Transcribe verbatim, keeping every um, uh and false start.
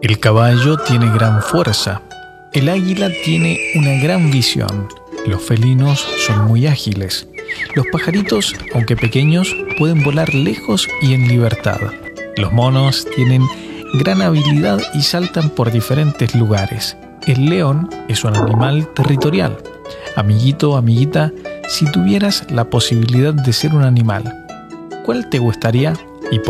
El caballo tiene gran fuerza. El águila tiene una gran visión. Los felinos son muy ágiles. Los pajaritos, aunque pequeños, pueden volar lejos y en libertad. Los monos tienen gran habilidad y saltan por diferentes lugares. El león es un animal territorial. Amiguito, amiguita, si tuvieras la posibilidad de ser un animal, ¿cuál te gustaría?